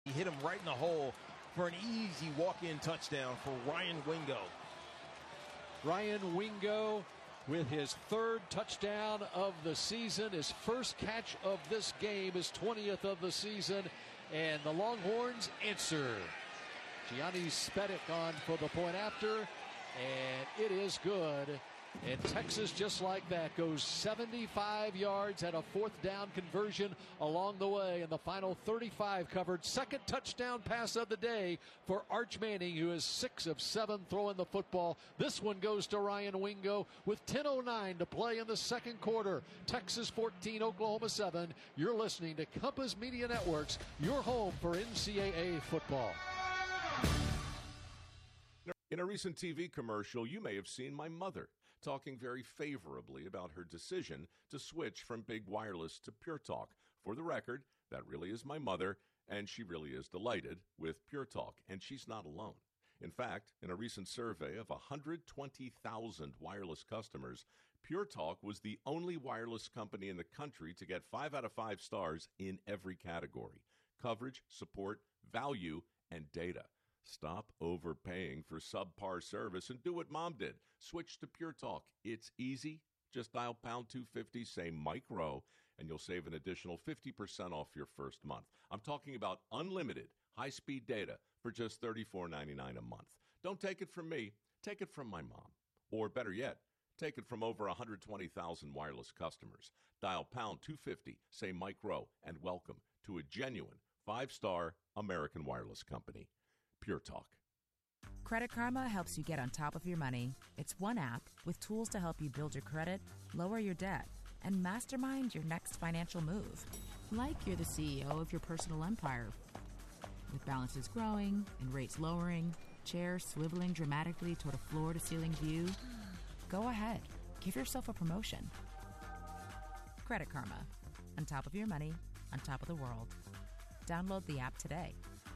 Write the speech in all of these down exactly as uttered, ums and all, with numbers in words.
He hit him right in the hole for an easy walk-in touchdown for Ryan Wingo. Ryan Wingo with his third touchdown of the season, his first catch of this game, his twentieth of the season, and the Longhorns answer. Gianni Spetic on for the point after, and it is good. And Texas, just like that, goes seventy-five yards, had a fourth down conversion along the way, and the final thirty-five covered. Second touchdown pass of the day for Arch Manning, who is six of seven throwing the football. This one goes to Ryan Wingo with ten oh nine to play in the second quarter. Texas fourteen, Oklahoma seven. You're listening to Compass Media Networks, your home for N C double A football. In a recent T V commercial, you may have seen my mother talking very favorably about her decision to switch from Big Wireless to Pure Talk. For the record, that really is my mother, and she really is delighted with Pure Talk, and she's not alone. In fact, in a recent survey of one hundred twenty thousand wireless customers, Pure Talk was the only wireless company in the country to get five out of five stars in every category: coverage, support, value, and data. Stop overpaying for subpar service and do what Mom did. Switch to Pure Talk. It's easy. Just dial pound two fifty, say Mike Rowe, and you'll save an additional fifty percent off your first month. I'm talking about unlimited high-speed data for just thirty-four ninety-nine a month. Don't take it from me. Take it from my mom. Or better yet, take it from over one hundred twenty thousand wireless customers. Dial pound two fifty, say Mike Rowe, and welcome to a genuine five-star American wireless company. Pure Talk. Credit Karma helps you get on top of your money. It's one app with tools to help you build your credit, lower your debt, and mastermind your next financial move. Like you're the C E O of your personal empire. With balances growing and rates lowering, chairs swiveling dramatically toward a floor-to-ceiling view, go ahead. Give yourself a promotion. Credit Karma. On top of your money, on top of the world. Download the app today.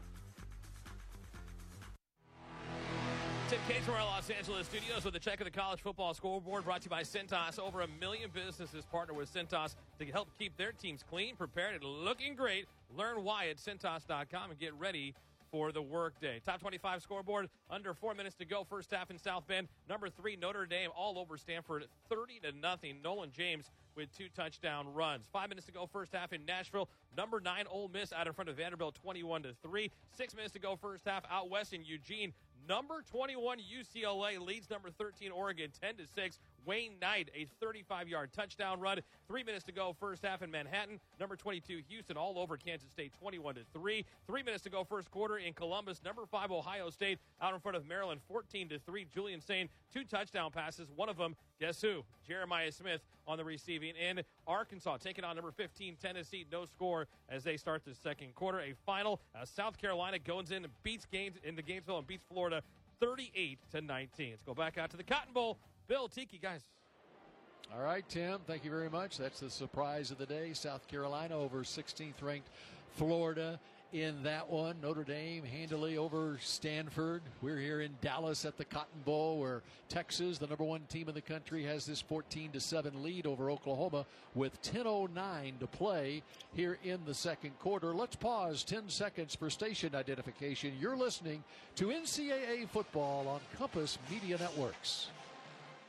Tim Cates from our Los Angeles studios with a check of the college football scoreboard brought to you by Cintas. Over a million businesses partner with Cintas to help keep their teams clean, prepared, and looking great. Learn why at Cintas dot com and get ready for the workday. Top twenty-five scoreboard, under four minutes to go. First half in South Bend. Number three, Notre Dame, all over Stanford, thirty to nothing. Nolan James with two touchdown runs. Five minutes to go, first half in Nashville. Number nine, Ole Miss out in front of Vanderbilt, twenty-one to three. Six minutes to go, first half out west in Eugene. Number twenty-one, U C L A leads number thirteen, Oregon, ten to six. Wayne Knight, a thirty-five-yard touchdown run. Three minutes to go, first half in Manhattan. Number twenty-two, Houston, all over Kansas State, twenty-one to three. Three minutes to go, first quarter in Columbus. Number five, Ohio State, out in front of Maryland, fourteen to three. Julian Sain, two touchdown passes. One of them, guess who? Jeremiah Smith on the receiving end. Arkansas taking on number fifteen, Tennessee, no score as they start the second quarter. A final, uh, South Carolina goes in and beats Gaines into Gainesville and beats Florida thirty-eight to nineteen. Let's go back out to the Cotton Bowl. Bill, Tiki, guys. All right, Tim, thank you very much. That's the surprise of the day. South Carolina over sixteenth ranked Florida in that one. Notre Dame handily over Stanford. We're here in Dallas at the Cotton Bowl, where Texas, the number one team in the country, has this fourteen to seven lead over Oklahoma with ten oh nine to play here in the second quarter. Let's pause ten seconds for station identification. You're listening to N C double A football on Compass Media Networks.